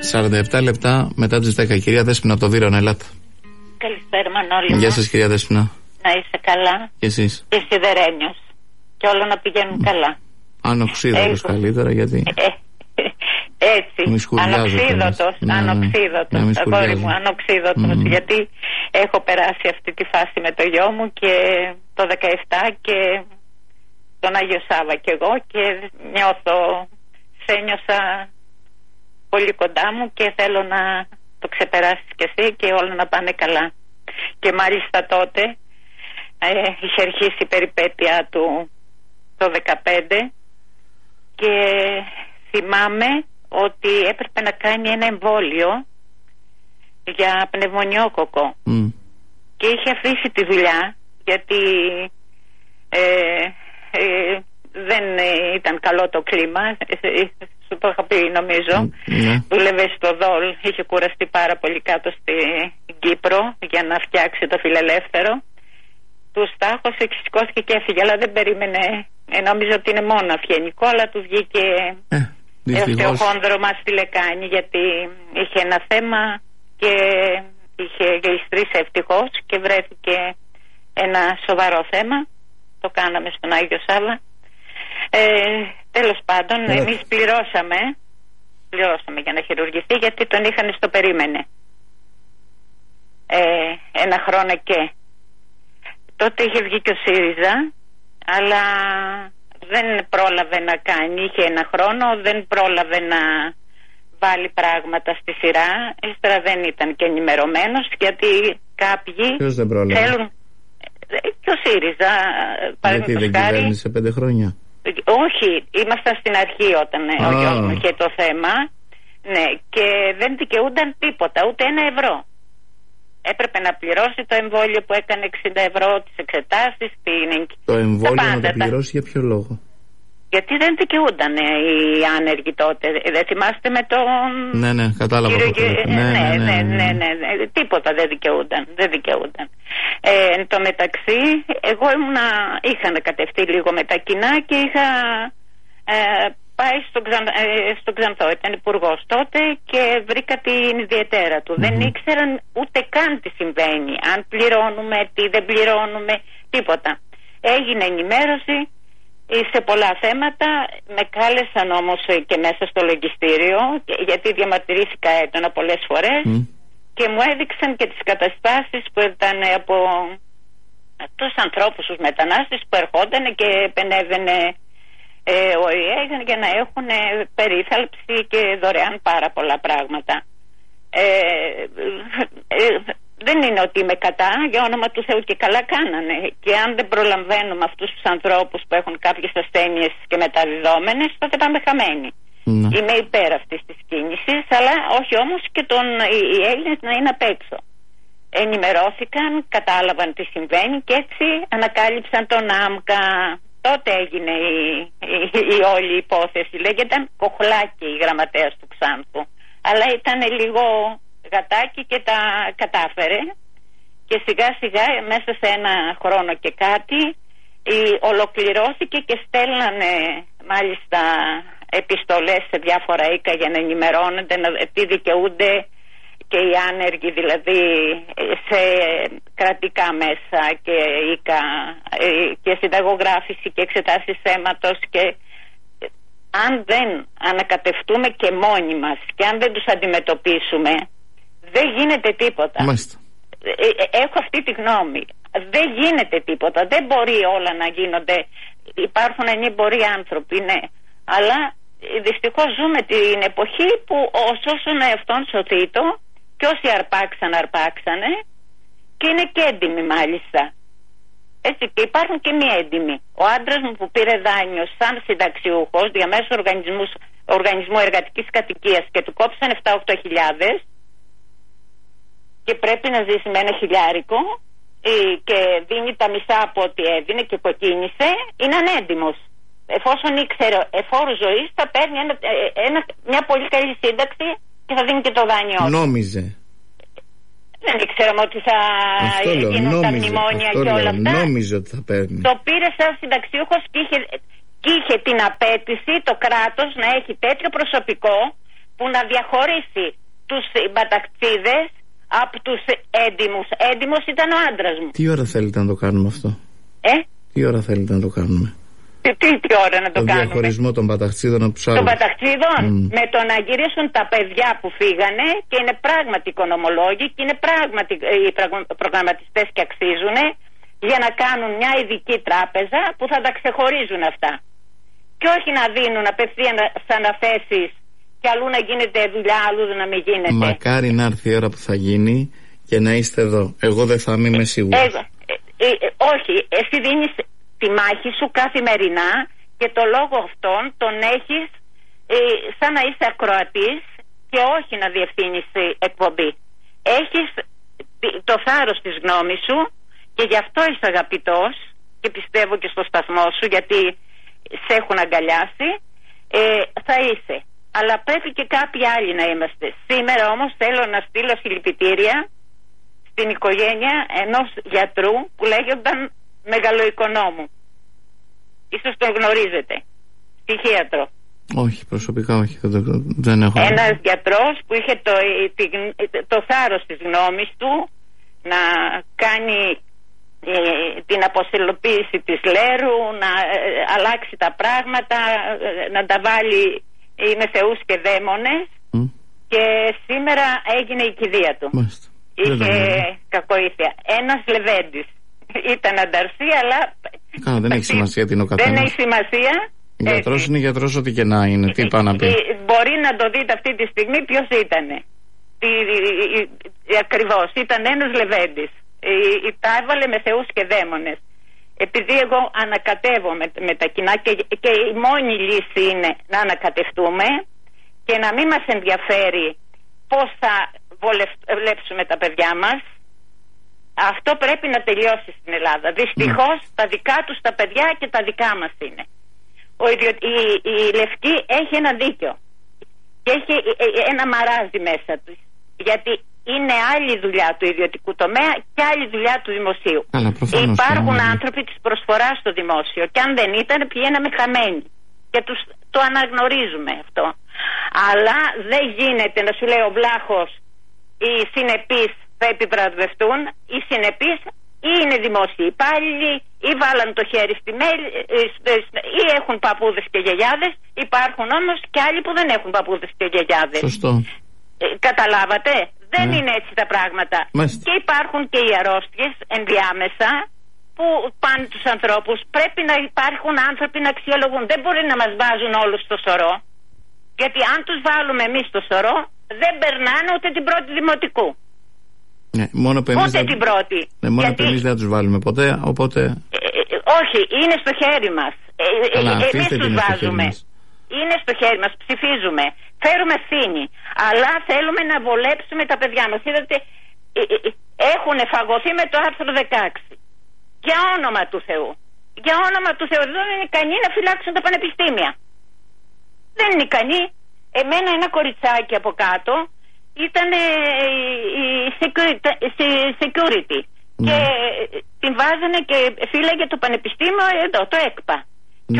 47 λεπτά μετά τις 10. Κυρία Δέσποινα από το Βύρωνα, ελάτε. Καλησπέρα, Μανώλη. Γεια σας, κυρία Δέσποινα. Να είσαι καλά. Και εσείς. Και σιδερένιος. Και όλα να πηγαίνουν καλά. Ανοξίδωτος καλύτερα, γιατί. Έτσι. Ανοξίδωτος. Αγόρι μου, ανοξίδωτος. Γιατί έχω περάσει αυτή τη φάση με το γιο μου και το 17 και τον Άγιο Σάββα κι εγώ και ένιωσα πολύ κοντά μου και θέλω να το ξεπεράσεις κι εσύ και όλα να πάνε καλά. Και μάλιστα τότε είχε αρχίσει η περιπέτεια του το 15 και θυμάμαι ότι έπρεπε να κάνει ένα εμβόλιο για πνευμονιόκοκο και είχε αφήσει τη δουλειά γιατί δεν ήταν καλό το κλίμα, σου το είχα πει νομίζω. Δούλευε στο ΔΟΛ, είχε κουραστεί πάρα πολύ κάτω στην Κύπρο για να φτιάξει το φιλελεύθερο. Του τάχωσε και σηκώθηκε και έφυγε, αλλά δεν περίμενε. Νόμιζε ότι είναι μόνο αυγενικό, αλλά του βγήκε οστεοχόνδρομα στη λεκάνη, γιατί είχε ένα θέμα και είχε γλιστρήσει ευτυχώς και βρέθηκε ένα σοβαρό θέμα. Το κάναμε στον Άγιο Σάββα. Τέλος πάντων, εμείς πληρώσαμε για να χειρουργηθεί, γιατί τον είχαν στο περίμενε ένα χρόνο και τότε είχε βγει και ο ΣΥΡΙΖΑ, αλλά δεν πρόλαβε να κάνει, είχε ένα χρόνο, δεν πρόλαβε να βάλει πράγματα στη σειρά. Ύστερα δεν ήταν και ενημερωμένος, γιατί κάποιοι θέλουν. Και ο ΣΥΡΙΖΑ, γιατί δεν κυβέρνησε 5 χρόνια. Όχι, ήμασταν στην αρχή όταν ο γιος μου είχε το θέμα. Ναι, και δεν δικαιούνταν τίποτα, ούτε €1. Έπρεπε να πληρώσει το εμβόλιο που έκανε €60, τις εξετάσεις, το εμβόλιο να το πληρώσει για ποιο λόγο? Γιατί δεν δικαιούνταν οι άνεργοι τότε. Δεν θυμάστε με τον... Ναι, κατάλαβα. Ναι. Τίποτα δεν δικαιούνταν. Εν τω μεταξύ, εγώ είχα ανακατευτεί λίγο με τα κοινά και είχα πάει στο Ξανθό. Ήταν υπουργός τότε και βρήκα την ιδιαιτέρα του. Δεν ήξεραν ούτε καν τι συμβαίνει. Αν πληρώνουμε, τι δεν πληρώνουμε, τίποτα. Έγινε ενημέρωση σε πολλά θέματα. Με κάλεσαν όμως και μέσα στο λογιστήριο, γιατί διαμαρτυρήθηκα έντονα πολλές φορές και μου έδειξαν και τις καταστάσεις που ήταν από τους ανθρώπους, τους μετανάστες που ερχόταν και επενέβαινε ο ΙΕ για να έχουν περίθαλψη και δωρεάν πάρα πολλά πράγματα. Δεν είναι ότι είμαι κατά, για όνομα του Θεού, και καλά κάνανε. Και αν δεν προλαμβαίνουμε αυτούς τους ανθρώπους που έχουν κάποιες ασθένειες και μεταδιδόμενες, τότε πάμε χαμένοι. Είμαι υπέρ αυτής της κίνησης, αλλά όχι όμως και οι Έλληνες να είναι απ' έξω. Ενημερώθηκαν, κατάλαβαν τι συμβαίνει και έτσι ανακάλυψαν τον ΆΜΚΑ. Τότε έγινε η όλη υπόθεση. Λέγεται Κοχλάκη η γραμματέας του Ξάνθου, αλλά ήταν λίγο γατάκι και τα κατάφερε και σιγά σιγά μέσα σε ένα χρόνο και κάτι ολοκληρώθηκε και στέλνανε μάλιστα επιστολές σε διάφορα οίκα για να ενημερώνονται τι δικαιούνται και οι άνεργοι, δηλαδή σε κρατικά μέσα και οίκα και συνταγογράφηση και εξετάσεις αίματος, και αν δεν ανακατευτούμε και μόνοι μας και αν δεν τους αντιμετωπίσουμε, δεν γίνεται τίποτα. Έχω αυτή τη γνώμη. Δεν γίνεται τίποτα. Δεν μπορεί όλα να γίνονται. Υπάρχουν ανήμποροι άνθρωποι, ναι, αλλά δυστυχώς ζούμε την εποχή που όσον εαυτόν σωθήτο και όσοι αρπάξανε και είναι και έντιμοι μάλιστα. Έτσι, και υπάρχουν και μη έντιμοι. Ο άντρας μου που πήρε δάνειο σαν συνταξιούχος διαμέσου οργανισμού εργατικής κατοικίας και του κόψαν 7-8 χιλιάδες και πρέπει να ζήσει με $1,000 και δίνει τα μισά από ό,τι έδινε και κοκκίνησε, είναι ανέντιμος. Εφόσον ήξερε εφόρου ζωής, θα παίρνει μια πολύ καλή σύνταξη και θα δίνει και το δάνειο. Νόμιζε. Δεν ήξεραμε ότι θα γίνουν τα μνημόνια και όλα αυτά. Νόμιζε ότι θα παίρνει. Το πήρε σαν συνταξιούχος και είχε την απέτηση το κράτος να έχει τέτοιο προσωπικό που να διαχωρίσει τους συμπαταξίδες από τους έντιμους. Έντιμος ήταν ο άντρας μου. Τι ώρα θέλετε να το κάνουμε αυτό? Τι ώρα θέλετε να το κάνουμε? Τι ώρα να το κάνουμε? Το διαχωρισμό των παταξίδων από τους άλλους. Των παταξίδων με το να γυρίσουν τα παιδιά που φύγανε και είναι πράγματι οικονομολόγοι και είναι πράγματι οι προγραμματιστές και αξίζουν, για να κάνουν μια ειδική τράπεζα που θα τα ξεχωρίζουν αυτά. Και όχι να δίνουν απευθείαν αναθέσεις και αλλού να γίνεται δουλειά, αλλού να μην γίνεται. Μακάρι να έρθει η ώρα που θα γίνει και να είστε εδώ. Εγώ δεν θα είμαι σίγουρος. Όχι, εσύ δίνεις τη μάχη σου καθημερινά και το λόγο αυτόν τον έχεις σαν να είσαι ακροατής και όχι να διευθύνεις εκπομπή. Έχεις το θάρρος της γνώμης σου και γι' αυτό είσαι αγαπητός και πιστεύω και στο σταθμό σου, γιατί σε έχουν αγκαλιάσει. Θα είσαι. Αλλά πρέπει και κάποιοι άλλοι να είμαστε. Σήμερα όμως θέλω να στείλω συλληπιτήρια στην οικογένεια ενός γιατρού που λέγονταν Μεγαλοοικονόμου. Ίσως τον γνωρίζετε. Ψυχίατρο. Όχι, προσωπικά όχι. Δεν έχω. Ένας γιατρός που είχε το θάρρος της γνώμης του να κάνει την αποσυλλοποίηση της Λέρου, να αλλάξει τα πράγματα, να τα βάλει με θεούς και δαίμονες και σήμερα έγινε η κηδεία του. Μάλιστα. Είχε κακοήθεια. Ένας Λεβέντης. Ήταν ανταρσή, αλλά δεν έχει σημασία τι είναι ο καθένας. Δεν έχει σημασία. Γιατρός είναι γιατρός ό,τι και να είναι. Τι πάει να πει? Μπορεί να το δείτε αυτή τη στιγμή ποιος ήτανε. Ακριβώς. Ήταν ένας Λεβέντης. Τα έβαλε με θεούς και δαίμονες. Επειδή εγώ ανακατεύω με τα κοινά και η μόνη λύση είναι να ανακατευτούμε και να μην μας ενδιαφέρει πώς θα βολέψουμε τα παιδιά μας, αυτό πρέπει να τελειώσει στην Ελλάδα. Δυστυχώς τα δικά τους τα παιδιά και τα δικά μας είναι. Η Λευκή έχει ένα δίκιο και έχει ένα μαράζι μέσα τους, γιατί είναι άλλη δουλειά του ιδιωτικού τομέα και άλλη δουλειά του δημοσίου. Υπάρχουν άνθρωποι της προσφοράς στο δημόσιο και αν δεν ήταν πηγαίναμε χαμένοι και το αναγνωρίζουμε αυτό. Αλλά δεν γίνεται να σου λέει ο Βλάχος οι συνεπείς θα επιβραβευτούν. Οι συνεπείς ή είναι δημόσιοι υπάλληλοι ή βάλαν το χέρι στη μέλη ή έχουν παππούδες και γιαγιάδες. Υπάρχουν όμως και άλλοι που δεν έχουν παππούδες και γιαγιάδες. Σωστό. Καταλάβατε? Δεν είναι έτσι τα πράγματα. Μάλιστα. Και υπάρχουν και οι αρρώστιες ενδιάμεσα που πάνε τους ανθρώπους. Πρέπει να υπάρχουν άνθρωποι να αξιολογούν. Δεν μπορεί να μας βάζουν όλους στο σωρό. Γιατί αν τους βάλουμε εμείς στο σωρό, δεν περνάνε ούτε την πρώτη δημοτικού. Ναι, μόνο ούτε την πρώτη. Ναι, μόνο γιατί... εμείς δεν θα τους βάλουμε ποτέ, οπότε... όχι, είναι στο χέρι μας. Εμείς τους βάζουμε. Είναι στο χέρι μας, ψηφίζουμε. Φέρουμε ευθύνη. Αλλά θέλουμε να βολέψουμε τα παιδιά μας. Είδατε, έχουν φαγωθεί με το άρθρο 16. Για όνομα του Θεού. Για όνομα του Θεού. Δεν είναι ικανοί να φυλάξουν τα πανεπιστήμια. Δεν είναι ικανοί. Εμένα ένα κοριτσάκι από κάτω ήταν η security. Και την βάζανε και φύλαγε το πανεπιστήμιο εδώ, το ΕΚΠΑ. Και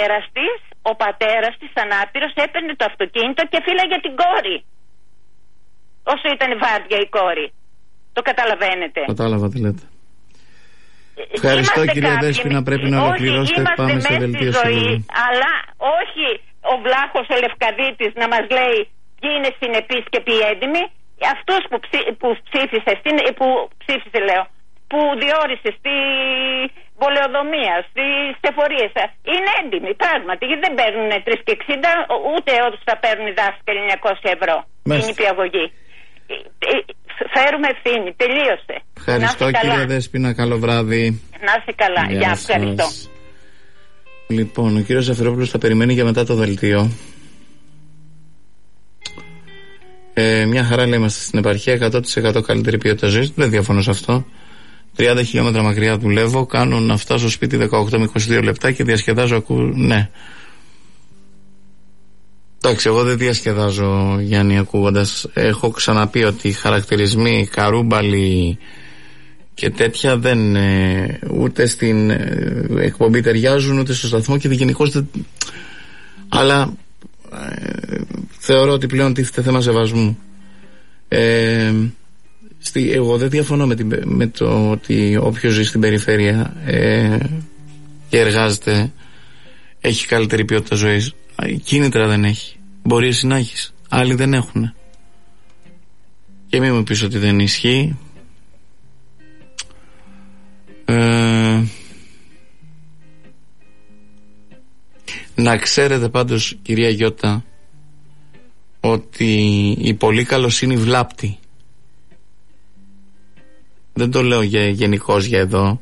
ο πατέρας της ανάπηρος έπαιρνε το αυτοκίνητο και φύλαγε την κόρη. Όσο ήταν βάρδια η κόρη. Το καταλαβαίνετε? Κατάλαβα τι λέτε. Ευχαριστώ κυρία Δέσποινα, πρέπει να ολοκληρώσετε. Πάμε σε δελτίο ζωή. Αλλά όχι ο Βλάχος ο Λευκαδίτης να μας λέει ποιοι είναι συνεπείς και ποιοι έντιμοι. Αυτούς που ψήφισε λέω, που διόρισε στη πολεοδομία, στις εφορίες, είναι έντιμοι πράγματι, γιατί δεν παίρνουν 3,60 ούτε όσους θα παίρνουν οι δάσκαλοι 900 ευρώ. Είναι υπηαγωγή. Φέρουμε ευθύνη, τελείωσε. Ευχαριστώ κυρία Δέσποινα, καλό βράδυ. Να είσαι καλά, γεια, ευχαριστώ. Λοιπόν, ο κύριος Ζαφυρόπουλος θα περιμένει για μετά το δελτίο. Μια χαρά λέει, είμαστε στην επαρχία, 100% καλύτερη ποιότητα ζωής. Δεν διαφωνώ σε αυτό. 30 χιλιόμετρα μακριά δουλεύω, κάνω να φτάσω στο σπίτι 18 με 22 λεπτά και διασκεδάζω. Ναι. Εντάξει, εγώ δεν διασκεδάζω, Γιάννη, ακούγοντας. Έχω ξαναπεί ότι οι χαρακτηρισμοί καρούμπαλοι και τέτοια δεν ούτε στην εκπομπή ταιριάζουν, ούτε στο σταθμό και γενικώς δεν... Αλλά θεωρώ ότι πλέον τίθεται θέμα σεβασμού. Εγώ δεν διαφωνώ με το ότι όποιος ζει στην περιφέρεια και εργάζεται έχει καλύτερη ποιότητα ζωής. Κίνητρα δεν έχει. Μπορεί εσύ να έχεις, άλλοι δεν έχουν. Και μην μου πεις ότι δεν ισχύει. Να ξέρετε πάντως, κυρία Γιώτα, ότι η πολύ καλοσύνη βλάπτει. Δεν το λέω γενικώς για εδώ.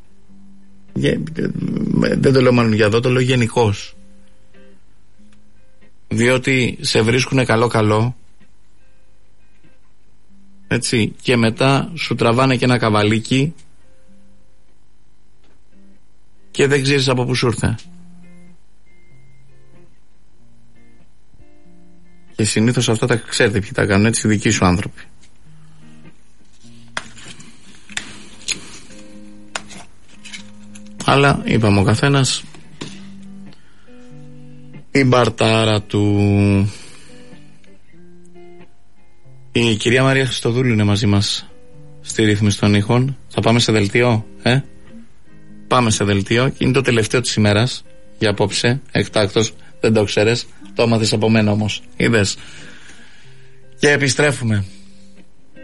Δεν το λέω μάλλον για εδώ, το λέω γενικώς. Διότι σε βρίσκουνε καλό, έτσι, και μετά σου τραβάνε και ένα καβαλίκι και δεν ξέρεις από πού σου ήρθε. Και συνήθως αυτά τα ξέρετε ποιοι τα κάνουν, έτσι, οι δικοί σου άνθρωποι. Αλλά είπαμε ο καθένας η μπαρτάρα του. Η κυρία Μαρία Χριστοδούλου είναι μαζί μας στη ρύθμιση των ήχων. Θα πάμε σε δελτίο, Πάμε σε δελτίο. Είναι το τελευταίο της ημέρας για απόψε, εκτάκτος. Δεν το ξέρεις, το έμαθες από μένα όμως. Είδες. Και επιστρέφουμε.